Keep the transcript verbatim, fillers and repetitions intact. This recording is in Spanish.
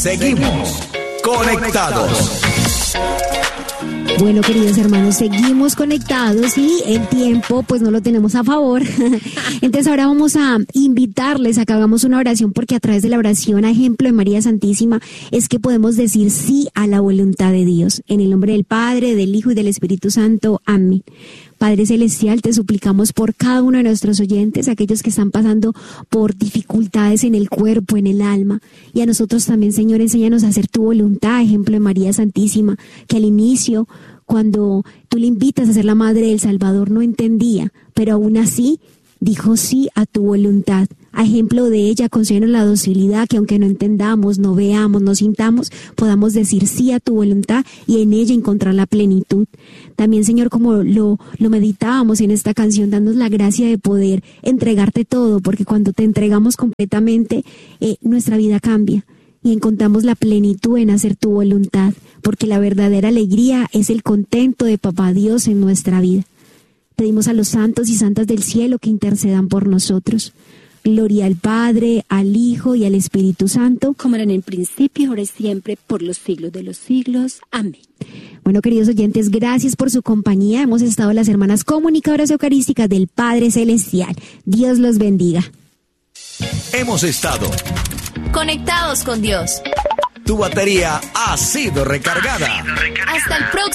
Seguimos conectados. Bueno, queridos hermanos, seguimos conectados y el tiempo pues no lo tenemos a favor. Entonces ahora vamos a invitarles a que hagamos una oración, porque a través de la oración, a ejemplo de María Santísima, es que podemos decir sí a la voluntad de Dios. En el nombre del Padre, del Hijo y del Espíritu Santo. Amén. Padre Celestial, te suplicamos por cada uno de nuestros oyentes, aquellos que están pasando por dificultades en el cuerpo, en el alma. Y a nosotros también, Señor, enséñanos a hacer tu voluntad, ejemplo de María Santísima, que al inicio, cuando tú le invitas a ser la madre del Salvador, no entendía, pero aún así dijo sí a tu voluntad. A ejemplo de ella, concédenos la docilidad, que aunque no entendamos, no veamos, no sintamos, podamos decir sí a tu voluntad y en ella encontrar la plenitud. También, Señor, como lo, lo meditábamos en esta canción, danos la gracia de poder entregarte todo, porque cuando te entregamos completamente, eh, nuestra vida cambia y encontramos la plenitud en hacer tu voluntad, porque la verdadera alegría es el contento de Papá Dios en nuestra vida. Pedimos a los santos y santas del cielo que intercedan por nosotros. Gloria al Padre, al Hijo y al Espíritu Santo, como era en el principio, ahora y siempre, por los siglos de los siglos. Amén. Bueno, queridos oyentes, gracias por su compañía. Hemos estado las hermanas comunicadoras eucarísticas del Padre Celestial. Dios los bendiga. Hemos estado conectados con Dios. Tu batería ha sido recargada. Hasta el próximo.